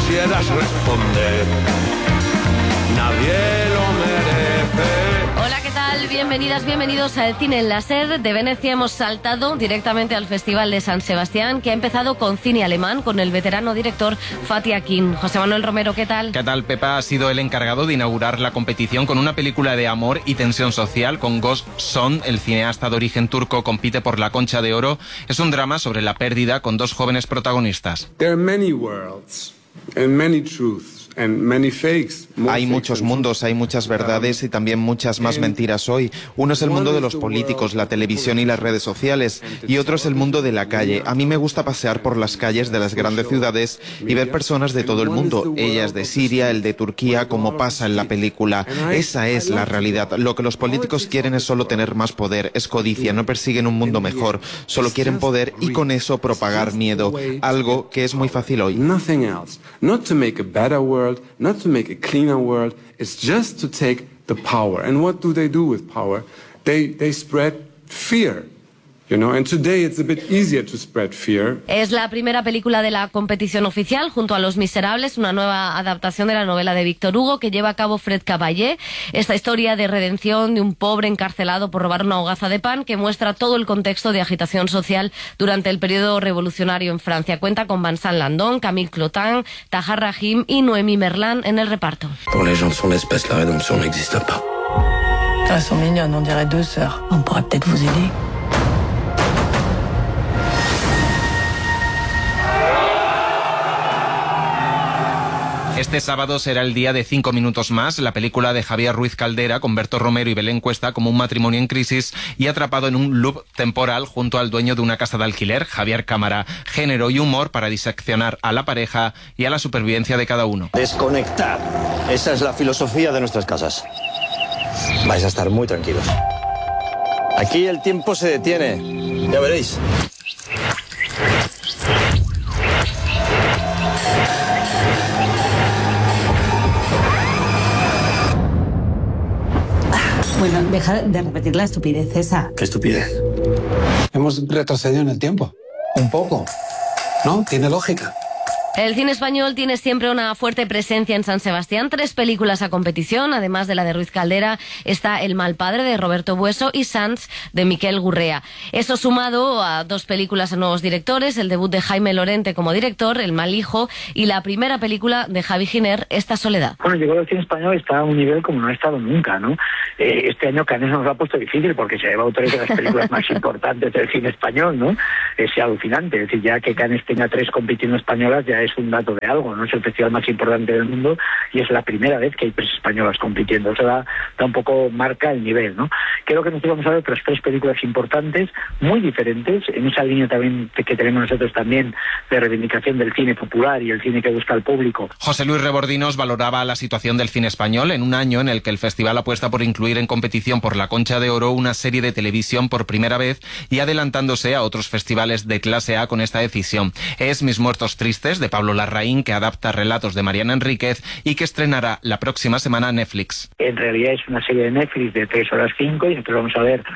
quisieras responder. Nadie lo merece. Hola, ¿qué tal? Bienvenidas, bienvenidos al Cine en la SER. De Venecia hemos saltado directamente al Festival de San Sebastián, que ha empezado con cine alemán, con el veterano director Fatih Akin. José Manuel Romero, ¿qué tal? ¿Qué tal? Pepa ha sido el encargado de inaugurar la competición con una película de amor y tensión social con Ghost Son. El cineasta de origen turco compite por la Concha de Oro. Es un drama sobre la pérdida con dos jóvenes protagonistas. There are many worlds and many truths. Hay muchos mundos, hay muchas verdades y también muchas más mentiras hoy. Uno es el mundo de los políticos, la televisión y las redes sociales, y otro es el mundo de la calle. A mí me gusta pasear por las calles de las grandes ciudades y ver personas de todo el mundo, ellas de Siria, el de Turquía, como pasa en la película. Esa es la realidad. Lo que los políticos quieren es solo tener más poder, es codicia, no persiguen un mundo mejor, solo quieren poder y con eso propagar miedo, algo que es muy fácil hoy. Nothing else. Not to make a better world, not to make a cleaner world, it's just to take the power. And what do they do with power? They spread fear. You know, and today it's a bit easier to spread fear. Es la primera película de la competición oficial, junto a Los Miserables, una nueva adaptación de la novela de Víctor Hugo que lleva a cabo Fred Caballé. Esta historia de redención de un pobre encarcelado por robar una hogaza de pan que muestra todo el contexto de agitación social durante el periodo revolucionario en Francia. Cuenta con Vincent Landon, Camille Clotin, Tahar Rahim y Noémie Merlan en el reparto. Pour les gens de son espèce, la rédemption n'existe pas. Elles sont mignonnes, on dirait deux sœurs. On pourrait peut-être vous aider. Este sábado será el día de 5 minutos más, la película de Javier Ruiz Caldera con Berto Romero y Belén Cuesta como un matrimonio en crisis y atrapado en un loop temporal junto al dueño de una casa de alquiler, Javier Cámara. Género y humor para diseccionar a la pareja y a la supervivencia de cada uno. Desconectar. Esa es la filosofía de nuestras casas. Vais a estar muy tranquilos. Aquí el tiempo se detiene. Ya veréis. Bueno, deja de repetir la estupidez esa. ¿Qué estupidez? Hemos retrocedido en el tiempo. Un poco. ¿No? Tiene lógica. El cine español tiene siempre una fuerte presencia en San Sebastián. 3 películas a competición, además de la de Ruiz Caldera, está El mal padre de Roberto Bueso y Sants de Miquel Gurrea. Eso sumado a 2 películas a nuevos directores, el debut de Jaime Lorente como director, El mal hijo, y la primera película de Javi Giner, Esta soledad. Bueno, yo creo que el cine español está a un nivel como no ha estado nunca, ¿no? Este año Cannes nos lo ha puesto difícil porque se lleva autores de las películas más importantes del cine español, ¿no? Es alucinante, es decir, ya que Cannes tenga 3 compitiendo españolas ya es un dato de algo, ¿no? Es el festival más importante del mundo y es la primera vez que hay 3 españolas compitiendo. Eso da un poco, marca el nivel, ¿no? Creo que nosotros vamos a ver otras 3 películas importantes, muy diferentes, en esa línea también que tenemos nosotros también de reivindicación del cine popular y el cine que busca al público. José Luis Rebordinos valoraba la situación del cine español en un año en el que el festival apuesta por incluir en competición por la Concha de Oro una serie de televisión por primera vez y adelantándose a otros festivales de clase A con esta decisión. Es Mis muertos tristes, de Pablo Larraín, que adapta relatos de Mariana Enríquez y que estrenará la próxima semana Netflix. En realidad es una serie de Netflix de 3:05 y nosotros vamos a ver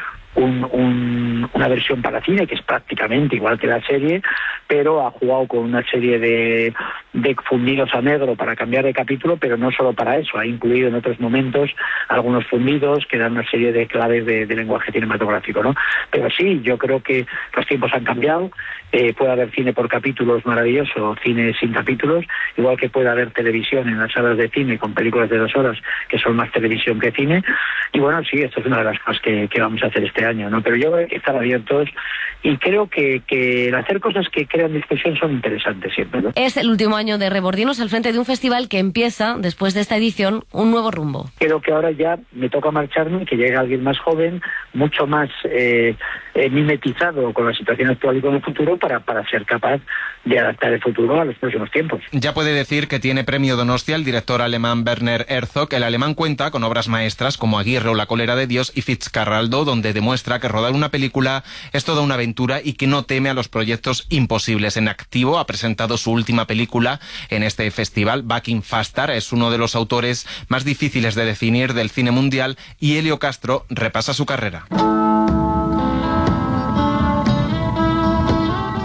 una versión para cine que es prácticamente igual que la serie, pero ha jugado con una serie de fundidos a negro para cambiar de capítulo, pero no solo para eso, ha incluido en otros momentos algunos fundidos que dan una serie de claves de lenguaje cinematográfico, ¿no? Pero sí, yo creo que los tiempos han cambiado, puede haber cine por capítulos maravilloso, cine sin capítulos, igual que puede haber televisión en las salas de cine con películas de 2 horas que son más televisión que cine, y bueno, sí, esto es una de las cosas que vamos a hacer este año, ¿no? Pero yo creo que estar abiertos y creo que el hacer cosas que crean discusión son interesantes siempre, ¿no? Es el último año de Rebordinos al frente de un festival que empieza, después de esta edición, un nuevo rumbo. Creo que ahora ya me toca marcharme, que llegue alguien más joven, mucho más mimetizado con la situación actual y con el futuro para ser capaz de adaptar el futuro a los próximos tiempos. Ya puede decir que tiene premio Donostia el director alemán Werner Herzog. El alemán cuenta con obras maestras como Aguirre o La cólera de Dios y Fitzcarraldo, donde demuestra que rodar una película es toda una aventura y que no teme a los proyectos imposibles. En activo ha presentado su última película en este festival. Back Faster es uno de los autores más difíciles de definir del cine mundial y Helio Castro repasa su carrera.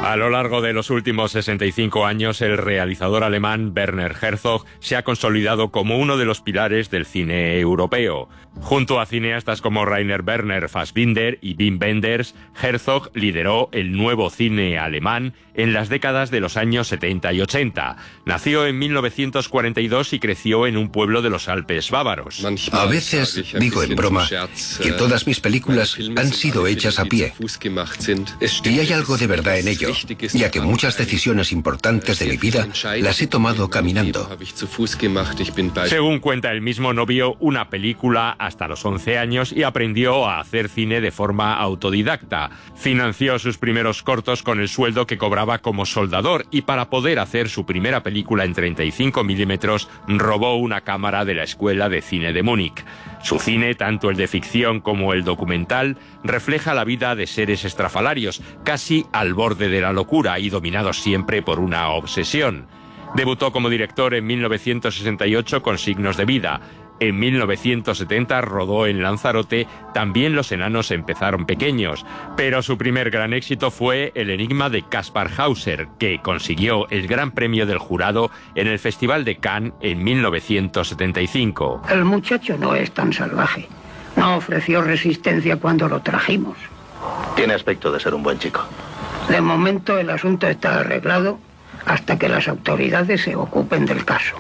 A lo largo de los últimos 65 años, el realizador alemán Werner Herzog se ha consolidado como uno de los pilares del cine europeo. Junto a cineastas como Rainer Werner Fassbinder y Wim Wenders, Herzog lideró el nuevo cine alemán en las décadas de los años 70 y 80. Nació en 1942 y creció en un pueblo de los Alpes bávaros. A veces digo en broma que todas mis películas han sido hechas a pie. Y hay algo de verdad en ello, ya que muchas decisiones importantes de mi vida las he tomado caminando. Según cuenta él mismo, no vio una película hasta los 11 años y aprendió a hacer cine de forma autodidacta. Financió sus primeros cortos con el sueldo que cobraba como soldador y para poder hacer su primera película en 35 milímetros robó una cámara de la Escuela de Cine de Múnich. Su cine, tanto el de ficción como el documental, refleja la vida de seres estrafalarios, casi al borde de la locura y dominados siempre por una obsesión. Debutó como director en 1968 con Signos de vida. En 1970 rodó en Lanzarote También los enanos empezaron pequeños, pero su primer gran éxito fue El enigma de Kaspar Hauser, que consiguió el Gran Premio del Jurado en el Festival de Cannes en 1975. El muchacho no es tan salvaje. No ofreció resistencia cuando lo trajimos. Tiene aspecto de ser un buen chico. De momento el asunto está arreglado hasta que las autoridades se ocupen del caso.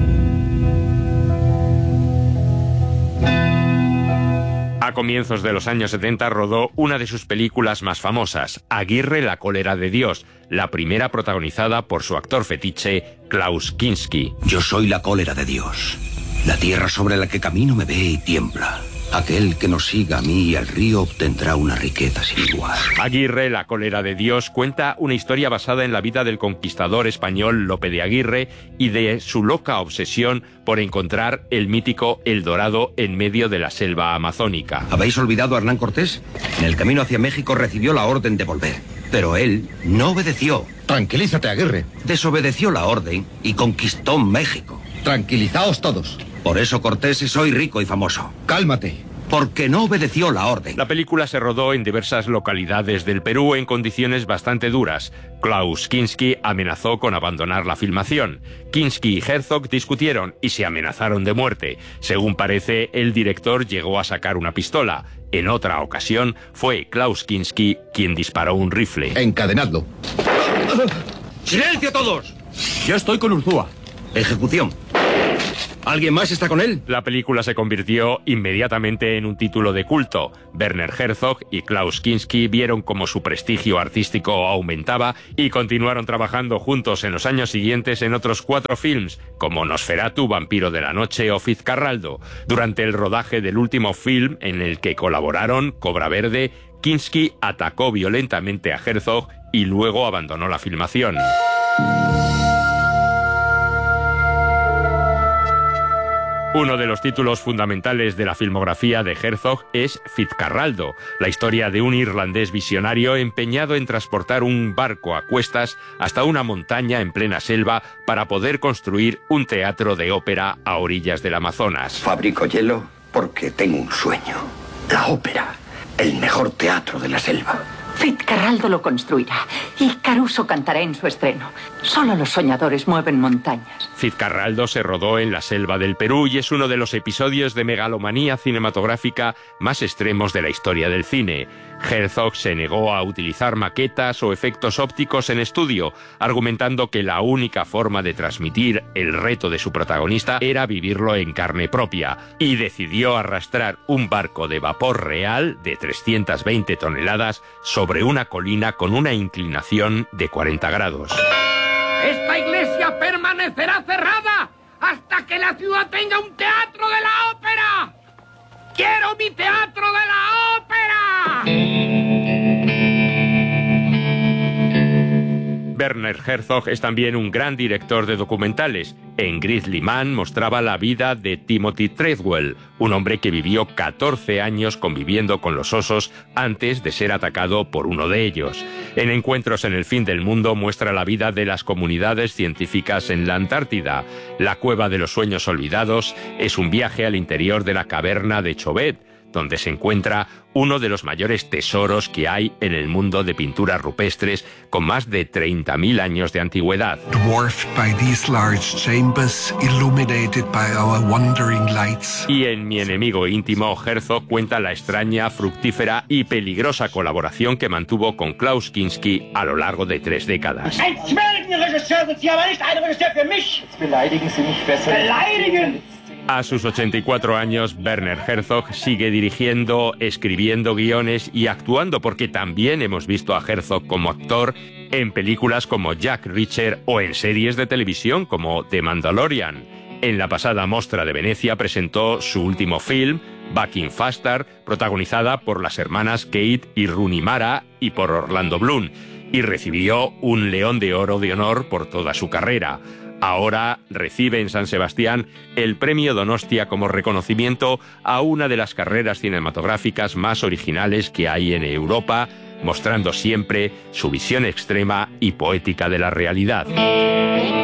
A comienzos de los años 70 rodó una de sus películas más famosas, Aguirre, la cólera de Dios, la primera protagonizada por su actor fetiche, Klaus Kinski. Yo soy la cólera de Dios. La tierra sobre la que camino me ve y tiembla. Aquel que nos siga a mí y al río obtendrá una riqueza sin igual. Aguirre, la cólera de Dios, cuenta una historia basada en la vida del conquistador español Lope de Aguirre y de su loca obsesión por encontrar el mítico El Dorado en medio de la selva amazónica. ¿Habéis olvidado a Hernán Cortés? En el camino hacia México recibió la orden de volver, pero él no obedeció. Tranquilízate, Aguirre. Desobedeció la orden y conquistó México. Tranquilizaos todos. Por eso Cortés es hoy rico y famoso. Cálmate. Porque no obedeció la orden. La película se rodó en diversas localidades del Perú en condiciones bastante duras. Klaus Kinski amenazó con abandonar la filmación. Kinski y Herzog discutieron y se amenazaron de muerte. Según parece, el director llegó a sacar una pistola. En otra ocasión, fue Klaus Kinski quien disparó un rifle. Encadenadlo. ¡Silencio todos! Yo estoy con Urzúa. Ejecución. ¿Alguien más está con él? La película se convirtió inmediatamente en un título de culto. Werner Herzog y Klaus Kinski vieron cómo su prestigio artístico aumentaba y continuaron trabajando juntos en los años siguientes en otros 4 films, como Nosferatu, Vampiro de la Noche o Fitzcarraldo. Durante el rodaje del último film en el que colaboraron, Cobra Verde, Kinski atacó violentamente a Herzog y luego abandonó la filmación. Uno de los títulos fundamentales de la filmografía de Herzog es Fitzcarraldo, la historia de un irlandés visionario empeñado en transportar un barco a cuestas hasta una montaña en plena selva para poder construir un teatro de ópera a orillas del Amazonas. Fabrico hielo porque tengo un sueño. La ópera, el mejor teatro de la selva. Fitzcarraldo lo construirá y Caruso cantará en su estreno. Solo los soñadores mueven montañas. Fitzcarraldo se rodó en la selva del Perú y es uno de los episodios de megalomanía cinematográfica más extremos de la historia del cine. Herzog se negó a utilizar maquetas o efectos ópticos en estudio, argumentando que la única forma de transmitir el reto de su protagonista era vivirlo en carne propia, y decidió arrastrar un barco de vapor real de 320 toneladas sobre una colina con una inclinación de 40 grados. ¡Esta iglesia permanecerá cerrada hasta que la ciudad tenga un teatro de la ópera! ¡Quiero mi teatro de la ópera! Werner Herzog es también un gran director de documentales. En Grizzly Man mostraba la vida de Timothy Treadwell, un hombre que vivió 14 años conviviendo con los osos antes de ser atacado por uno de ellos. En Encuentros en el fin del mundo muestra la vida de las comunidades científicas en la Antártida. La Cueva de los Sueños Olvidados es un viaje al interior de la caverna de Chauvet, donde se encuentra uno de los mayores tesoros que hay en el mundo de pinturas rupestres, con más de 30.000 años de antigüedad. Y en Mi enemigo íntimo, Herzog cuenta la extraña, fructífera y peligrosa colaboración que mantuvo con Klaus Kinski a lo largo de 3 décadas. A sus 84 años, Werner Herzog sigue dirigiendo, escribiendo guiones y actuando, porque también hemos visto a Herzog como actor en películas como Jack Reacher o en series de televisión como The Mandalorian. En la pasada Mostra de Venecia presentó su último film, Back in Faster, protagonizada por las hermanas Kate y Rooney Mara y por Orlando Bloom, y recibió un León de Oro de honor por toda su carrera. Ahora recibe en San Sebastián el Premio Donostia como reconocimiento a una de las carreras cinematográficas más originales que hay en Europa, mostrando siempre su visión extrema y poética de la realidad.